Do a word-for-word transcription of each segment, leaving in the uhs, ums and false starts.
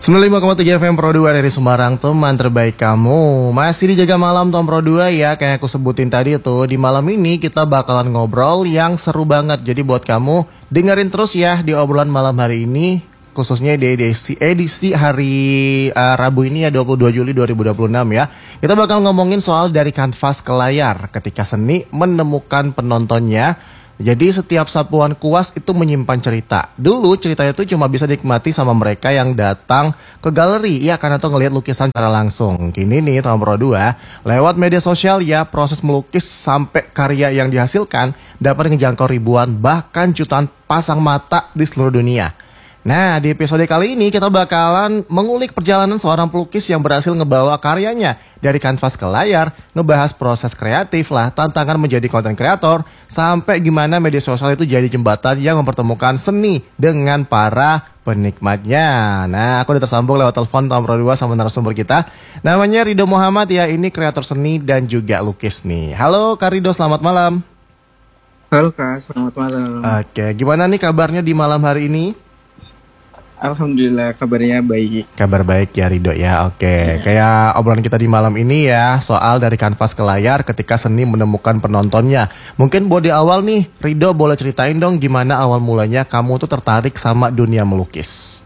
sembilan puluh lima koma tiga F M Pro dua dari Semarang, teman terbaik kamu. Masih dijaga malam Tom Pro dua ya, kayak aku sebutin tadi tuh. Di malam ini kita bakalan ngobrol yang seru banget. Jadi buat kamu, dengerin terus ya di obrolan malam hari ini. Khususnya di edisi, edisi hari uh, Rabu ini ya, dua puluh dua Juli dua ribu dua puluh enam ya. Kita bakal ngomongin soal dari kanvas ke layar ketika seni menemukan penontonnya. Jadi setiap sapuan kuas itu menyimpan cerita. Dulu ceritanya itu cuma bisa dinikmati sama mereka yang datang ke galeri, ya kan, atau ngelihat lukisan secara langsung. Kini nih Tom Pro dua, lewat media sosial ya, proses melukis sampai karya yang dihasilkan dapat menjangkau ribuan bahkan jutaan pasang mata di seluruh dunia. Nah, di episode kali ini kita bakalan mengulik perjalanan seorang pelukis yang berhasil ngebawa karyanya dari kanvas ke layar, ngebahas proses kreatif lah, tantangan menjadi konten kreator, sampai gimana media sosial itu jadi jembatan yang mempertemukan seni dengan para penikmatnya. Nah, aku udah tersambung lewat telepon Tom Pro dua sama narasumber kita. Namanya Ridho Muhammad ya, ini kreator seni dan juga lukis nih. Halo Kak Ridho, selamat malam. Halo Kak, selamat malam. Oke, gimana nih kabarnya di malam hari ini? Alhamdulillah kabarnya baik. Kabar baik ya Ridho ya, oke. Ya. Kayak obrolan kita di malam ini ya, soal dari kanvas ke layar ketika seni menemukan penontonnya. Mungkin buat di awal nih, Ridho boleh ceritain dong gimana awal mulanya kamu tuh tertarik sama dunia melukis?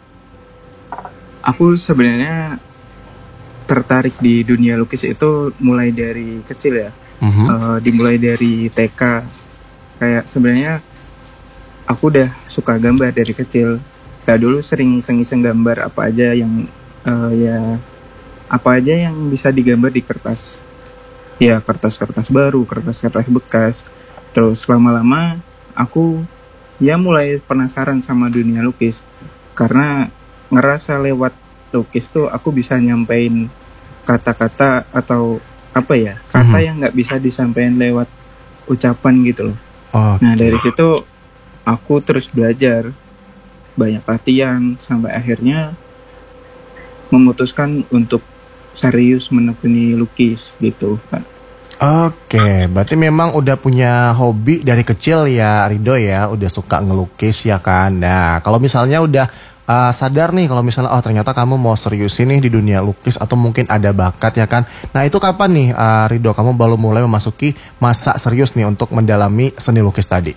Aku sebenarnya tertarik di dunia lukis itu mulai dari kecil ya. Mm-hmm. Uh, dimulai dari T K. Kayak sebenarnya aku udah suka gambar dari kecil. Ya dulu sering iseng-iseng gambar apa aja yang uh, ya apa aja yang bisa digambar di kertas. Ya kertas-kertas baru, kertas-kertas bekas. Terus lama-lama aku ya mulai penasaran sama dunia lukis. Karena ngerasa lewat lukis tuh aku bisa nyampein kata-kata atau apa ya, kata Mm-hmm. yang nggak bisa disampaikan lewat ucapan gitu loh. Okay. Nah dari situ aku terus belajar, banyak latihan, sampai akhirnya memutuskan untuk serius menekuni lukis gitu Pak. Oke, berarti memang udah punya hobi dari kecil ya Ridho ya, udah suka ngelukis ya kan. Nah, kalau misalnya udah uh, sadar nih kalau misalnya oh ternyata kamu mau serius nih di dunia lukis atau mungkin ada bakat ya kan. Nah, itu kapan nih uh, Ridho kamu baru mulai memasuki masa serius nih untuk mendalami seni lukis tadi?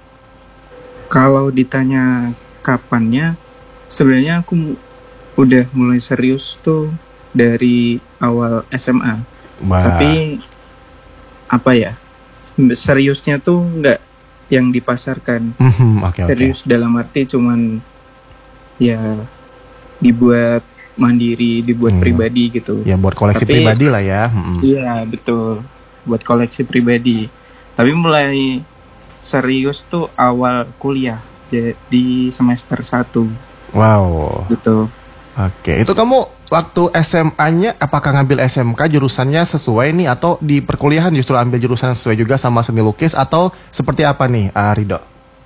Kalau ditanya kapannya, sebenarnya aku udah mulai serius tuh dari awal S M A. Wah. Tapi apa ya, seriusnya tuh nggak yang dipasarkan. Mm-hmm, okay, serius okay. Dalam arti cuman ya dibuat mandiri, dibuat hmm. pribadi gitu. Ya buat koleksi Tapi, pribadi lah ya. Mm-hmm. Iya betul, buat koleksi pribadi. Tapi mulai serius tuh awal kuliah, di semester satu. Wow. Gitu. Oke, itu kamu waktu S M A-nya apakah ngambil S M K jurusannya sesuai nih atau di perkuliahan justru ambil jurusan sesuai juga sama seni lukis atau seperti apa nih uh, Ridho?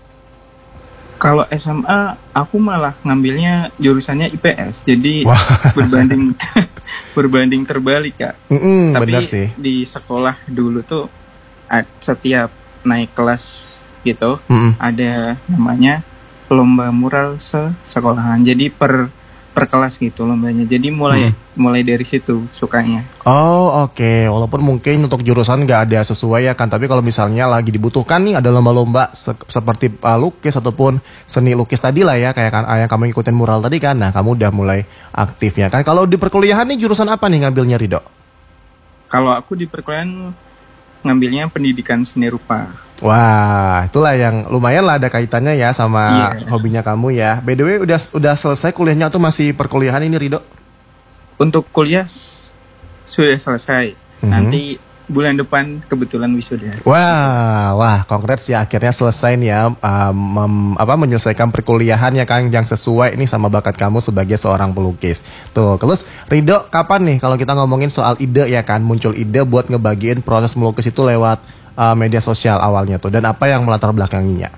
Kalau S M A aku malah ngambilnya jurusannya I P S. Jadi wow. berbanding berbanding terbalik ya. Mm-mm, Tapi benar sih. Di sekolah dulu tuh setiap naik kelas gitu, Mm-mm. ada namanya lomba mural se-sekolahan. Jadi per per kelas gitu lombanya. Jadi mulai mm. mulai dari situ sukanya. Oh oke, okay. Walaupun mungkin untuk jurusan nggak ada sesuai ya kan, tapi kalau misalnya lagi dibutuhkan nih ada lomba-lomba se- seperti uh, lukis ataupun seni lukis tadi lah ya, kayak kan yang kamu ikutin mural tadi kan, nah kamu udah mulai aktifnya kan. Kalau di perkuliahan nih jurusan apa nih ngambilnya Ridho? Kalau aku di perkuliahan ngambilnya pendidikan seni rupa. Wah, itulah yang lumayan lah ada kaitannya ya sama yeah. hobinya kamu ya. By the way, udah udah selesai kuliahnya atau masih perkuliahan ini Ridho? Untuk kuliah sudah selesai. Mm-hmm. Nanti bulan depan kebetulan wisuda. Wah, wah, congrats ya akhirnya selesai nih ya, um, mem, apa menyelesaikan perkuliahan ya kan yang sesuai nih sama bakat kamu sebagai seorang pelukis. Tuh, terus Ridho kapan nih kalau kita ngomongin soal ide ya kan, muncul ide buat ngebagiin proses melukis itu lewat uh, media sosial awalnya tuh, dan apa yang melatar belakanginya?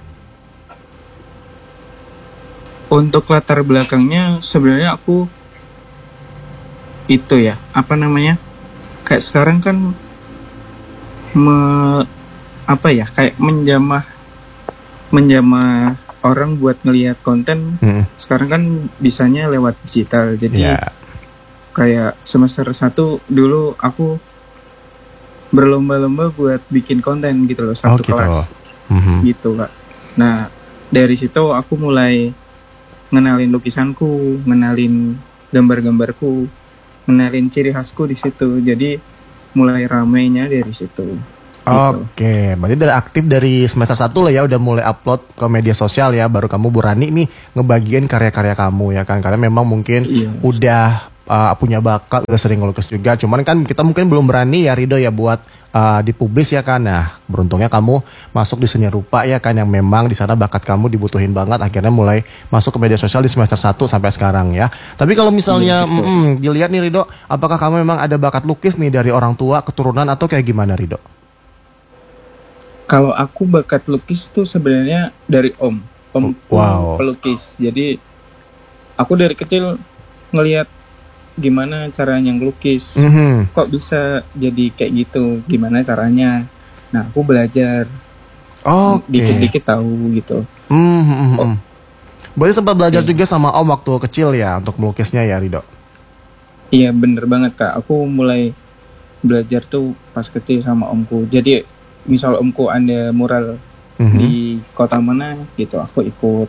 Untuk latar belakangnya sebenarnya aku itu ya, apa namanya? Kayak sekarang kan me, apa ya kayak menjamah menjamah orang buat ngelihat konten Hmm. sekarang kan bisanya lewat digital. Jadi Ya. kayak semester satu dulu aku berlomba-lomba buat bikin konten gitu loh, Oh satu gitu. kelas Mhm. gitu Kak. Nah dari situ aku mulai ngenalin lukisanku, ngenalin gambar-gambarku, ngenalin ciri khasku di situ. Jadi mulai ramainya dari situ. Gitu. Oke, berarti dari aktif dari semester satu lah ya udah mulai upload ke media sosial ya, baru kamu berani nih ngebagiin karya-karya kamu ya kan, karena memang mungkin Iya. udah uh, punya bakat, udah sering ngelukis juga, cuman kan kita mungkin belum berani ya Rido ya buat uh, dipublis ya kan. Nah beruntungnya kamu masuk di seni rupa ya kan, yang memang di sana bakat kamu dibutuhin banget, akhirnya mulai masuk ke media sosial di semester satu sampai sekarang ya. Tapi kalau misalnya Iya, betul. mm, dilihat nih Rido, apakah kamu memang ada bakat lukis nih dari orang tua, keturunan, atau kayak gimana Rido? Kalau aku bakat lukis tuh sebenarnya dari om. Omku Wow. pelukis. Jadi aku dari kecil ngelihat gimana caranya ngelukis. Mhm. Kok bisa jadi kayak gitu? Gimana caranya? Nah, aku belajar. Oke. Dikit-dikit tahu gitu. Hmm, hmm, hmm, hmm. Berarti sempat belajar Iya. juga sama Om waktu kecil ya untuk melukisnya ya Rido? Iya, bener banget Kak. Aku mulai belajar tuh pas kecil sama omku. Jadi misal omku ada mural Mhm. di kota mana gitu, aku ikut.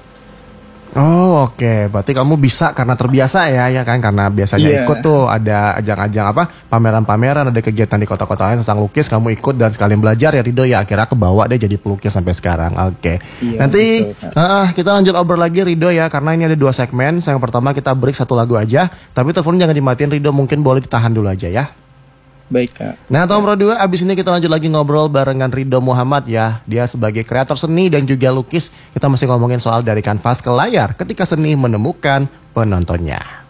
Oh oke, berarti kamu bisa karena terbiasa ya, ya kan? Karena biasanya Iya. ikut tuh ada ajang-ajang apa, pameran-pameran, ada kegiatan di kota-kota lain tentang lukis, kamu ikut dan sekalian belajar ya Rido ya, akhirnya kebawa deh jadi pelukis sampai sekarang. Oke. Iya, Nanti betul, Kak. ah, kita lanjut obrol lagi Rido ya, karena ini ada dua segmen. Yang pertama kita break satu lagu aja, tapi telepon jangan dimatiin Rido, mungkin boleh ditahan dulu aja ya. Baik Kak. Nah, Tom Pro dua, abis ini kita lanjut lagi ngobrol barengan Rido Muhammad ya. Dia sebagai kreator seni dan juga lukis. Kita masih ngomongin soal dari kanvas ke layar ketika seni menemukan penontonnya.